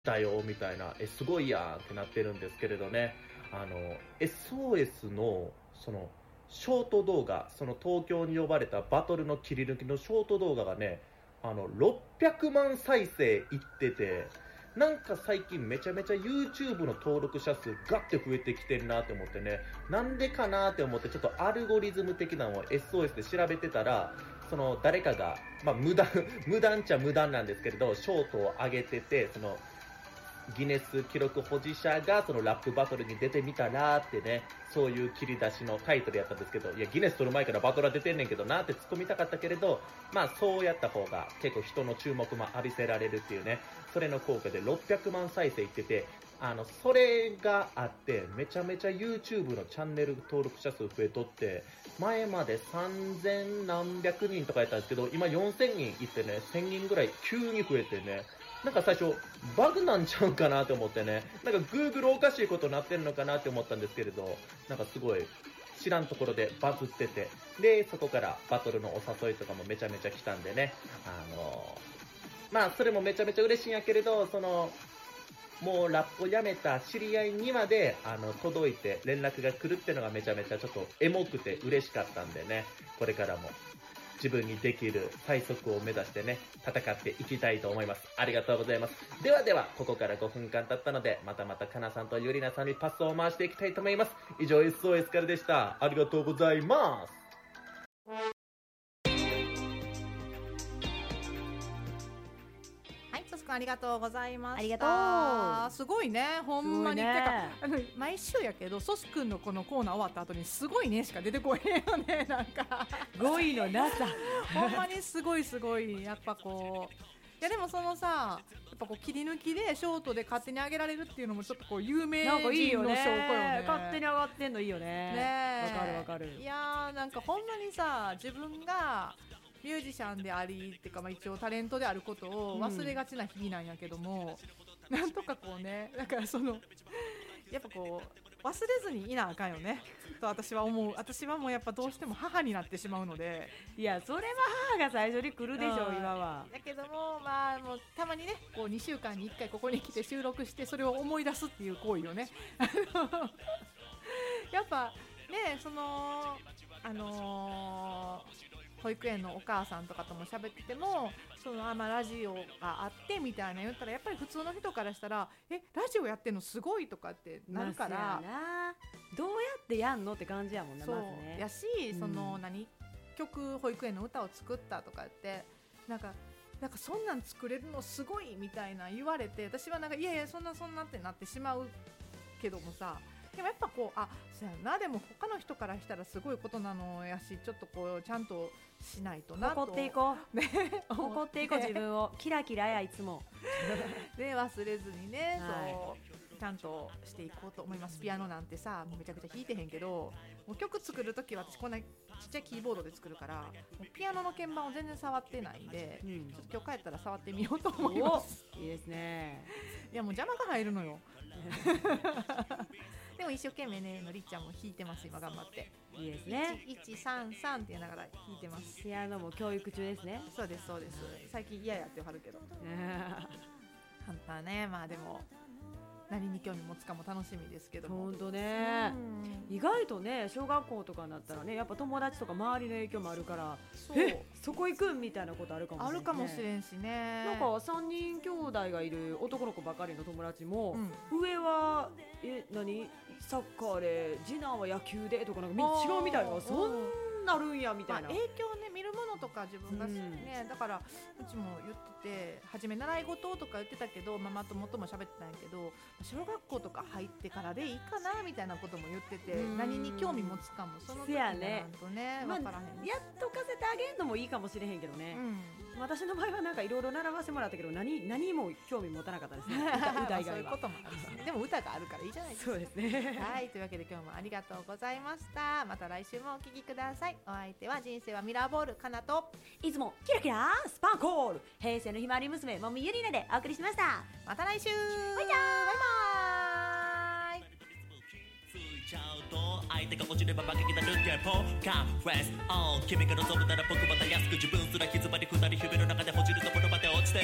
たよみたいな、すごいやんってなってるんですけれどね、SOS のそのショート動画、その東京に呼ばれたバトルの切り抜きのショート動画がね、600万再生いってて、なんか最近めちゃめちゃ YouTube の登録者数ガッて増えてきてるなって思ってね、なんでかなって思ってちょっとアルゴリズム的なのを SOS で調べてたら、その誰かが、まあ無断っちゃ無断なんですけれど、ショートを上げてて、そのギネス記録保持者がそのラップバトルに出てみたらってね、そういう切り出しのタイトルやったんですけど、いやギネス取る前からバトルは出てんねんけどなって突っ込みたかったけれど、まあそうやった方が結構人の注目も浴びせられるっていうね、それの効果で600万再生いってて、それがあってめちゃめちゃ YouTube のチャンネル登録者数増えとって、前まで3000何百人とかやったんですけど、今4000人いってね、1000人ぐらい急に増えてね、なんか最初バグなんちゃうかなと思ってね、なんか Google おかしいことになってんのかなって思ったんですけれど、なんかすごい知らんところでバズってて、でそこからバトルのお誘いとかもめちゃめちゃ来たんでね、まあそれもめちゃめちゃ嬉しいんやけれど、そのもうラップをやめた知り合いにまで届いて連絡が来るっていうのがめちゃめちゃちょっとエモくて嬉しかったんでね、これからも自分にできる最速を目指してね、戦っていきたいと思います。ありがとうございます。ではでは、ここから5分間経ったので、またかなさんとゆりなさんにパスを回していきたいと思います。以上 SOS からでした。ありがとうございます。 ありがとうございました。 ありがとう。 すごいね、ほんまに。 ね、 てか毎週やけど、ソシ君のこのコーナー終わった後にすごいねしか出てこへんよね、なんか語彙のなさほんまにすごいやっぱこう、いやでもそのさ、やっぱこう切り抜きでショートで勝手に上げられるっていうのもちょっとこう有名人の証拠よね。 勝手に上がってんのいいよね。 ね、 わかる。 いやーなんかほんまにさ、自分がミュージシャンでありっていうか、まあ、一応タレントであることを忘れがちな日々なんやけども、なんとかこうね、だからそのやっぱこう忘れずにいなあかんよねと私は思う。私はもうやっぱどうしても母になってしまうので、 いやそれは母が最初に来るでしょ、今は。 だけどもまあもうたまにね、こう2週間に1回ここに来て収録してそれを思い出すっていう行為をねやっぱね、その保育園のお母さんとかとも喋ってても、そのラジオがあってみたいな言ったら、やっぱり普通の人からしたらラジオやってんのすごいとかってなるから、 どうやってやんのって感じやもんね。 そう、 まずね、 やし、その曲保育園の歌を作ったとかってなんかそんなん作れるのすごいみたいな言われて、私はなんかいやそんなってなってしまうけどもさ、でもやっぱこうそうやな、でも他の人からしたらすごいことなのやし、ちょっとこうちゃんとしないとなと誇っていこう、ね、誇っていこう、自分をキラキラやいつもで忘れずにね、 はい、 そうちゃんとしていこうと思います。ピアノなんてさ、めちゃくちゃ弾いてへんけど、もう曲作るときは私こんなちっちゃいキーボードで作るから、もうピアノの鍵盤を全然触ってないんで、ちょっと今日帰ったら触ってみようと思います。 いいですね。 いやもう邪魔が入るのよでも一生懸命ね、のりっちゃんも弾いてます、今頑張って。 いいですね。 133って言いながら弾いてます。 ピアノも教育中ですね。 そうですそうです。最近嫌やってはるけど本当はね、まあでも何に興味持つかも楽しみですけども。 本当ね、意外とね、小学校とかになったらね、やっぱ友達とか周りの影響もあるから、そこ行くんみたいなことあるかもしれない、ね、 あるかもしれんしね。 なんか3人兄弟がいる男の子ばかりの友達も、上は何サッカーで、次男は野球でとか、なんか違うみたいな、そんなるんやみたいな、 影響ね、見るものとか自分がね、だからうちも言ってて、初め習い事とか言ってたけど、ママ友とも喋ってたんやけど、小学校とか入ってからでいいかなみたいなことも言ってて、何に興味持つかもその時にならんとね、分からへん、 やっとかせてあげるのもいいかもしれへんけどね、私の場合はなんかいろいろ習わせてもらったけど、何も興味持たなかったですね歌以外は。 そういうこともあるしね。でも歌があるからいいじゃないですか。 そうですねはい、というわけで今日もありがとうございました。また来週もお聞きください。お相手は人生はミラーボールかなと、 いつもキラキラスパンコール平成のひまわり娘もみゆりなでお送りしました。 また来週、 バイバイバイ。 ついちゃうと相手が落ちれば負けになるってポーカーフェスオン、君が望むなら僕また安く、自分すら気詰まり二人夢の中でほじるところ